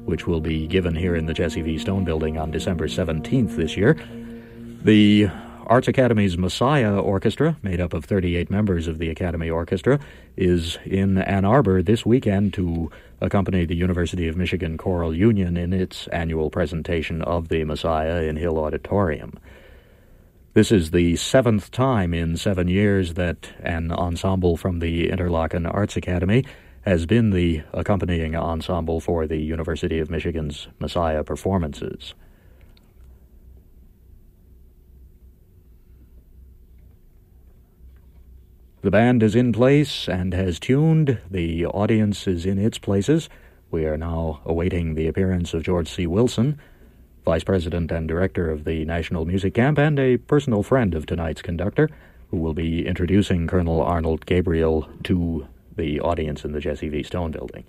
which will be given here in the Jesse V. Stone Building on December 17th this year. The Arts Academy's Messiah Orchestra, made up of 38 members of the Academy Orchestra, is in Ann Arbor this weekend to accompany the University of Michigan Choral Union in its annual presentation of the Messiah in Hill Auditorium. This is the 7th time in 7 years that an ensemble from the Interlochen Arts Academy has been the accompanying ensemble for the University of Michigan's Messiah performances. The band is in place and has tuned. The audience is in its places. We are now awaiting the appearance of George C. Wilson, Vice President and Director of the National Music Camp and a personal friend of tonight's conductor, who will be introducing Colonel Arnold Gabriel to the audience in the Jesse V. Stone Building.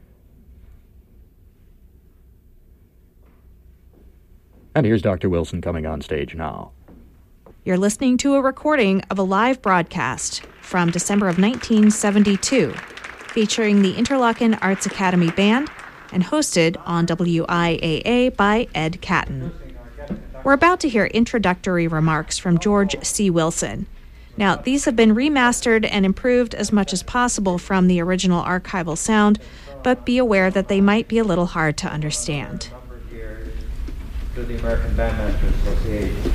And here's Dr. Wilson coming on stage now. You're listening to a recording of a live broadcast from December of 1972, featuring the Interlochen Arts Academy Band and hosted on WIAA by Ed Catton. We're about to hear introductory remarks from George C. Wilson. Now, these have been remastered and improved as much as possible from the original archival sound, but be aware that they might be a little hard to understand. To the American Bandmasters Association.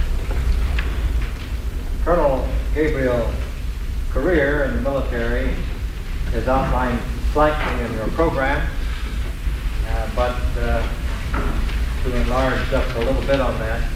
Colonel Gabriel's career in the military is outlined slightly in your program, but to enlarge just a little bit on that,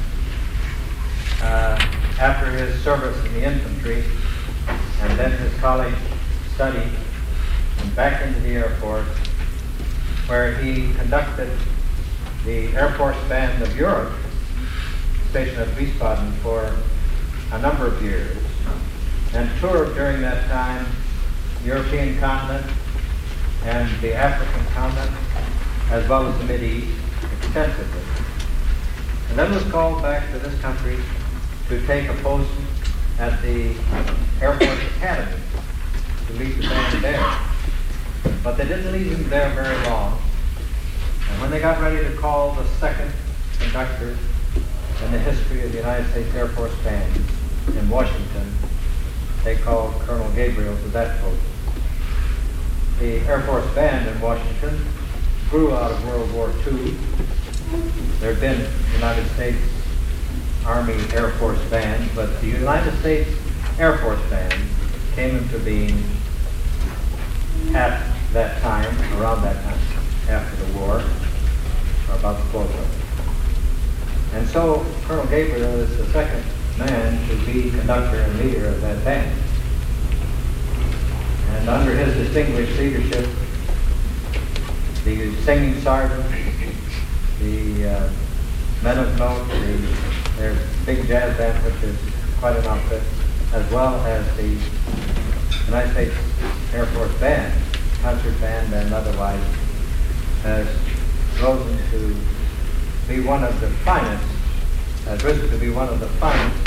after his service in the infantry and then his college study and back into the Air Force, where he conducted the Air Force Band of Europe, stationed at Wiesbaden for a number of years, and toured during that time the European continent and the African continent, as well as the Mideast, extensively. And then was called back to this country to take a post at the Air Force Academy to lead the band there. But they didn't leave him there very long. And when they got ready to call the second conductor in the history of the United States Air Force Band in Washington, they called Colonel Gabriel to that post. The Air Force Band in Washington grew out of World War II. There had been United States Army Air Force Band, but the United States Air Force Band came into being at that time, around that time, after the war, or about the close of it. And so Colonel Gabriel is the second man to be conductor and leader of that band. And under his distinguished leadership, the singing sergeants, the men of note, their big jazz band, which is quite an outfit, as well as the United States Air Force Band, concert band and otherwise, has risen to be one of the finest, has risen to be one of the finest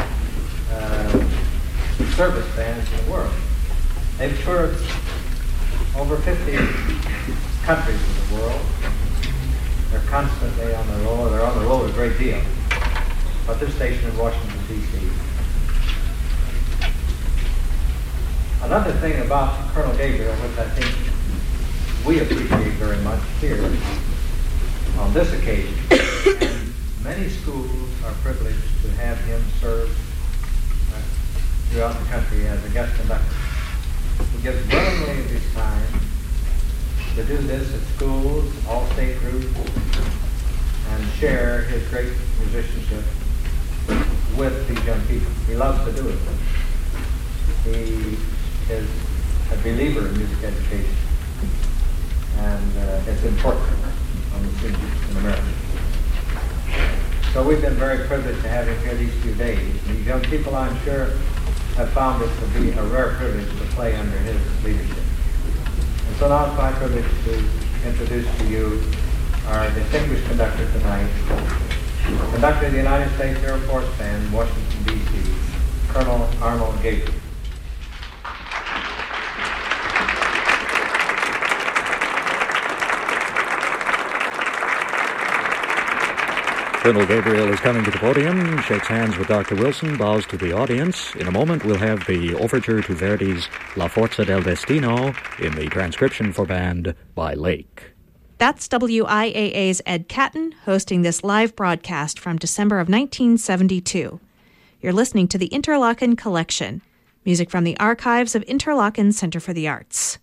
service bands in the world. They've toured over 50 countries in the world. They're constantly on the road. They're on the road a great deal. But they're stationed in Washington, D.C. Another thing about Colonel Gabriel, which I think we appreciate very much here on this occasion, and many schools are privileged to have him serve throughout the country as a guest conductor. He gives willingly of his time to do this at schools, all state groups, and share his great musicianship with these young people. He loves to do it. He is a believer in music education, and it's important on the scene in America. So we've been very privileged to have him here these few days. These young people, I'm sure, have found it to be a rare privilege to play under his leadership. And so now it's my privilege to introduce to you our distinguished conductor tonight, conductor of the United States Air Force Band, Washington, D.C., Colonel Arnold Gabriel. Colonel Gabriel is coming to the podium, shakes hands with Dr. Wilson, bows to the audience. In a moment, we'll have the overture to Verdi's La Forza del Destino in the transcription for band by Lake. That's WIAA's Ed Catton hosting this live broadcast from December of 1972. You're listening to the Interlochen Collection, music from the archives of Interlochen Center for the Arts.